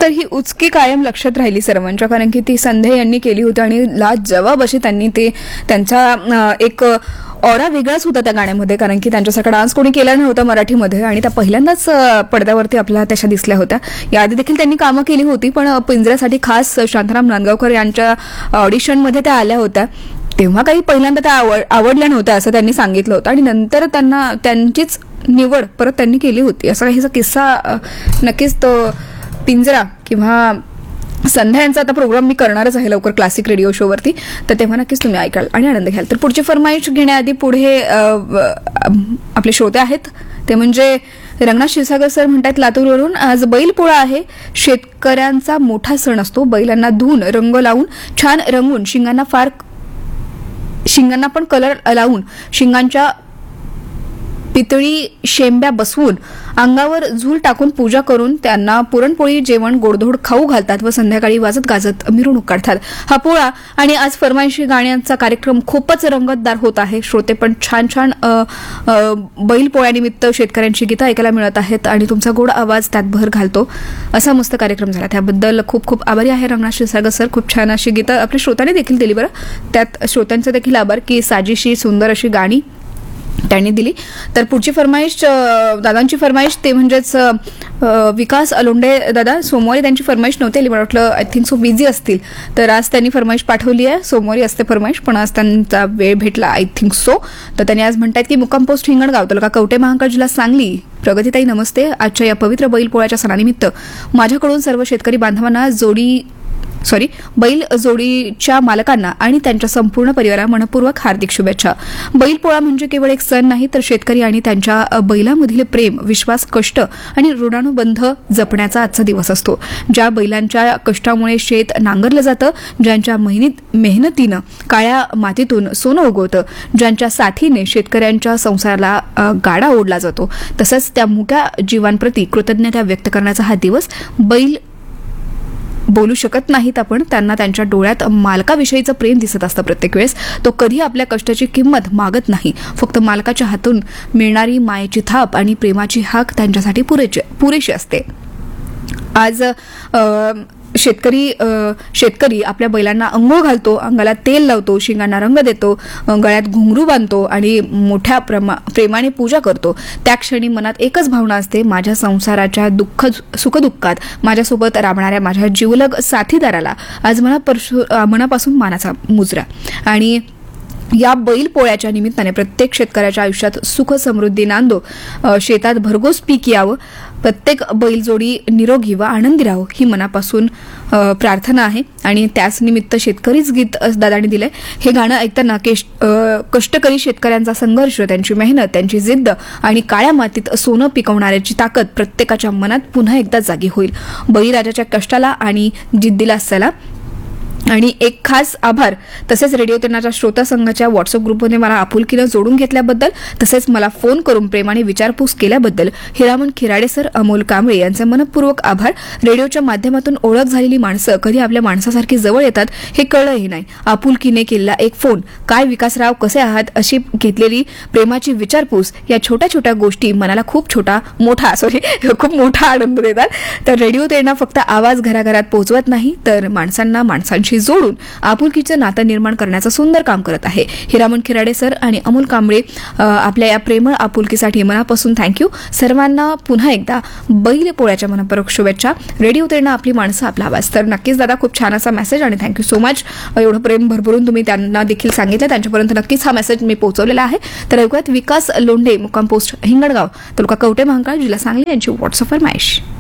तर ही उचकी कायम लक्षात राहिली सर्वांच्या, कारण की ती संध्या यांनी केली होती आणि लाजवाब अशी त्यांनी ते त्यांचा एक ऑरा वेगळाच होता त्या गाण्यामध्ये, कारण की त्यांच्यासारखा डान्स कोणी केला नव्हता मराठीमध्ये आणि त्या पहिल्यांदाच पडद्यावरती आपल्याला तशा दिसल्या होत्या. याआधी देखील त्यांनी कामं केली होती, पण पिंजऱ्यासाठी खास शांताराम नांदगावकर यांच्या ऑडिशनमध्ये त्या आल्या होत्या. तेव्हा काही पहिल्यांदा त्या आवडल्या नव्हत्या असं त्यांनी सांगितलं होतं आणि नंतर त्यांना त्यांचीच निवड परत त्यांनी केली होती. असा काहीसा किस्सा नक्कीच तो पिंजरा किंवा संध्या यांचा आता प्रोग्राम मी करणारच आहे लवकर क्लासिक रेडिओ शोवरती, तर तेव्हा नक्कीच तुम्ही ऐकाल आणि आनंद घ्याल. तर पुढची फरमाईश घेण्याआधी पुढे आपले श्रोते आहेत, ते म्हणजे रंगनाथ क्षीरसागर सर म्हणतात लातूरवरून, आज बैलपोळा आहे. शेतकऱ्यांचा मोठा सण असतो. बैलांना धुवून रंग लावून छान रंगवून शिंगांना पण कलर लावून शिंगांच्या पितळी शेंब्या बसवून अंगावर झूल टाकून पूजा करून त्यांना पुरणपोळी जेवण गोडधोड खाऊ घालतात व संध्याकाळी वाजत गाजत मिरवणूक काढतात. हा पोळा आणि आज फरमाईशी गाण्यांचा कार्यक्रम खूपच रंगतदार होत आहे. श्रोते पण छान छान बैलपोळ्यानिमित्त शेतकऱ्यांची गीतं ऐकायला मिळत आहेत आणि तुमचा गोड आवाज त्यात भर घालतो. असा मस्त कार्यक्रम झाला, त्याबद्दल खूप खूप आभारी आहे रंगनाथ क्षीरसागर सर. खूप छान अशी गीतं आपल्या श्रोत्याने देखील दिली बरं. त्यात श्रोत्यांचा देखील आभार की साजीशी सुंदर अशी गाणी त्यांनी दिली. तर पुढची फरमाईश दादांची फरमाईश ते म्हणजेच विकास अलोंडे दादा, सोमवारी त्यांची फरमाईश नव्हती आली, मला वाटलं आय थिंक सो बिझी असतील, तर आज त्यांनी फरमाईश पाठवली आहे. सोमवारी असते फरमाईश पण आज त्यांचा वेळ भेटला आय थिंक सो. तर त्यांनी आज म्हणतात की मुक्काम पोस्ट हिंगणगाव तालुका कवठे महांकाळ जिल्हा सांगली. प्रगतीताई नमस्ते. आजच्या या पवित्र बैलपोळ्याच्या सणानिमित्त माझ्याकडून सर्व शेतकरी बांधवांना बैल जोडीच्या मालकांना आणि त्यांच्या संपूर्ण परिवाराला मनपूर्वक हार्दिक शुभेच्छा. बैलपोळा म्हणजे केवळ एक सण नाही, तर शेतकरी आणि त्यांच्या बैलामधील प्रेम, विश्वास, कष्ट आणि ऋणानुबंध जपण्याचा आजचा दिवस असतो. ज्या बैलांच्या कष्टामुळे शेत नांगरलं जातं, ज्यांच्या मेहनतीनं काळ्या मातीतून सोनं उगवतं, ज्यांच्या साथीने शेतकऱ्यांच्या संसाराला गाडा ओढला जातो, तसंच त्या मुक्या जीवांप्रती कृतज्ञता व्यक्त करण्याचा हा दिवस. बैल बोलू शकत नाहीत आपण, त्यांना त्यांच्या डोळ्यात मालकाविषयीचं प्रेम दिसत असतं प्रत्येक वेळेस. तो कधी आपल्या कष्टाची किंमत मागत नाही, फक्त मालकाच्या हातून मिळणारी मायेची थाप आणि प्रेमाची हाक त्यांच्यासाठी पुरेशी असते. आज शेतकरी आपल्या बैलांना अंघोळ घालतो, अंगाला तेल लावतो, शिंगांना रंग देतो, गळ्यात घुंगरू बांधतो आणि मोठ्या प्रेमाने पूजा करतो. त्या क्षणी मनात एकच भावना असते, माझ्या संसाराच्या सुखदुःखात माझ्यासोबत राबणाऱ्या माझ्या जीवलग साथीदाराला आज मनापासून मानाचा मुजरा. आणि या बैल पोळ्याच्या निमित्ताने प्रत्येक शेतकऱ्याच्या आयुष्यात सुख समृद्धी नांदो, शेतात भरघोस पीक यावं, प्रत्येक बैलजोडी निरोगी व आनंदी राहो ही मनापासून प्रार्थना आहे. आणि त्याच निमित्त शेतकरीच गीत दादांनी दिलंय. हे गाणं ऐकताना कष्टकरी शेतकऱ्यांचा संघर्ष, त्यांची मेहनत, त्यांची जिद्द आणि काळ्या मातीत सोनं पिकवणाऱ्याची ताकद प्रत्येकाच्या मनात पुन्हा एकदा जागी होईल. बळीराजाच्या कष्टाला आणि जिद्दीला सलाम आणि एक खास आभार. तसेच रेडिओ तेरणाच्या श्रोता संघाच्या व्हॉट्सअप ग्रुपमध्ये मला आपुलकीनं जोडून घेतल्याबद्दल, तसेच मला फोन करून प्रेमाने विचारपूस केल्याबद्दल हिरामन खिराडे सर, अमोल कांबळे यांचे मनपूर्वक आभार. रेडिओच्या माध्यमातून ओळख झालेली माणसं कधी आपल्या माणसासारखी जवळ येतात हे कळलंही नाही. आपुलकीने केलेला एक फोन, काय विकासराव कसे आहात अशी घेतलेली प्रेमाची विचारपूस, या छोट्या छोट्या गोष्टी मनाला खूप मोठा आनंद देतात. तर रेडिओ तेरणा फक्त आवाज घराघरात पोहोचवत नाही, तर माणसांना माणसांशी जोडून आपुलकीचं नातं निर्माण करण्याचं सुंदर काम करत आहे. हिरामन खिराडे सर आणि अमोल कांबळे, आपल्या या प्रेमळ आपुलकीसाठी मनापासून थँक्यू. सर्वांना पुन्हा एकदा बैल पोळ्याच्या मनपूर्वक शुभेच्छा. रेडिओ तेरणा आपली माणसं, आपला आवाज. तर नक्कीच दादा खूप छान असा मेसेज आणि थँक्यू सो मच. एवढं प्रेम भरभरून तुम्ही त्यांना देखील सांगितलं, त्यांच्यापर्यंत नक्कीच हा मेसेज मी पोहोचवलेला आहे. तर ऐकूयात विकास लोंढे, मुक्काम पोस्ट हिंगणगाव तालुका कवठे महांकाळ जिल्हा सांगली यांची व्हॉट्सअप फरमाईश.